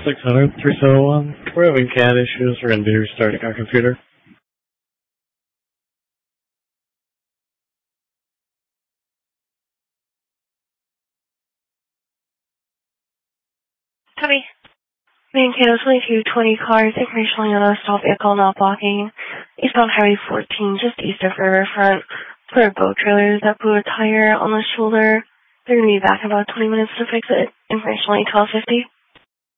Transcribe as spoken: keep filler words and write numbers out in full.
six hundred, three seven one. We're having C A D issues. We're going to be restarting our computer. Copy. Main K O twenty-two twenty cars, information on a stop vehicle not blocking. Eastbound Highway fourteen, just east of Riverfront. For boat trailers that blew a tire on the shoulder. They're going to be back in about twenty minutes to fix it. Information twelve fifty.